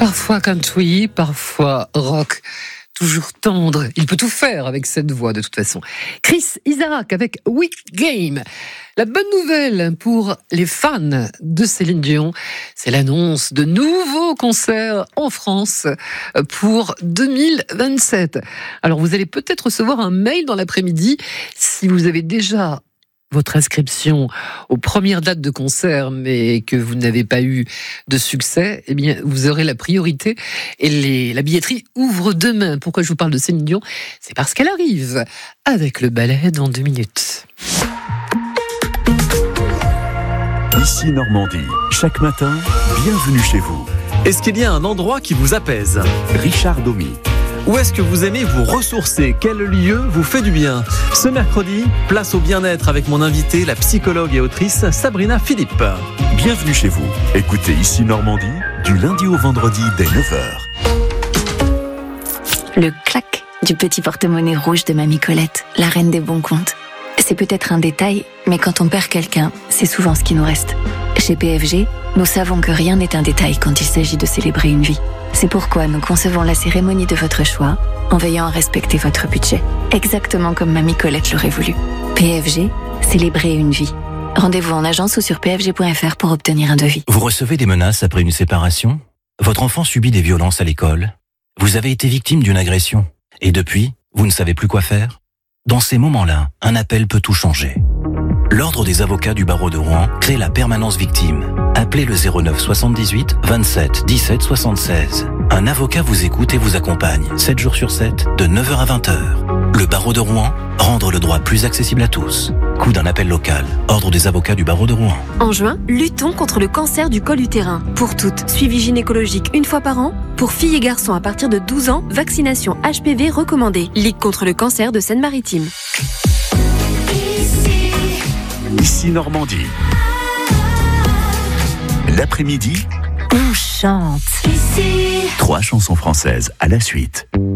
Parfois country, parfois rock. Toujours tendre. Il peut tout faire avec cette voix de toute façon. Chris Isaak avec We Game. La bonne nouvelle pour les fans de Céline Dion, c'est l'annonce de nouveaux concerts en France pour 2027. Alors vous allez peut-être recevoir un mail dans l'après-midi si vous avez déjà votre inscription aux premières dates de concert, mais que vous n'avez pas eu de succès, eh bien, vous aurez la priorité. Et la billetterie ouvre demain. Pourquoi je vous parle de Céline Dion ? C'est parce qu'elle arrive avec le ballet dans 2 minutes. Ici Normandie. Chaque matin, bienvenue chez vous. Est-ce qu'il y a un endroit qui vous apaise ? Richard Domy. Où est-ce que vous aimez vous ressourcer ? Quel lieu vous fait du bien ? Ce mercredi, place au bien-être avec mon invitée, la psychologue et autrice Sabrina Philippe. Bienvenue chez vous. Écoutez Ici Normandie, du lundi au vendredi dès 9h. Le clac du petit porte-monnaie rouge de Mamie Colette, la reine des bons comptes. C'est peut-être un détail, mais quand on perd quelqu'un, c'est souvent ce qui nous reste. Chez PFG, nous savons que rien n'est un détail quand il s'agit de célébrer une vie. C'est pourquoi nous concevons la cérémonie de votre choix en veillant à respecter votre budget, exactement comme Mamie Colette l'aurait voulu. PFG, célébrer une vie. Rendez-vous en agence ou sur pfg.fr pour obtenir un devis. Vous recevez des menaces après une séparation ? Votre enfant subit des violences à l'école ? Vous avez été victime d'une agression ? Et depuis, vous ne savez plus quoi faire ? Dans ces moments-là, un appel peut tout changer. L'Ordre des avocats du barreau de Rouen crée la permanence victime. Appelez le 09 78 27 17 76. Un avocat vous écoute et vous accompagne 7 jours sur 7, de 9h à 20h. Le barreau de Rouen, rendre le droit plus accessible à tous. Coût d'un appel local. Ordre des avocats du barreau de Rouen. En juin, luttons contre le cancer du col utérin. Pour toutes, suivi gynécologique une fois par an. Pour filles et garçons à partir de 12 ans, vaccination HPV recommandée. Ligue contre le cancer de Seine-Maritime. Ici Normandie. L'après-midi, On chante. 3 chansons françaises à la suite.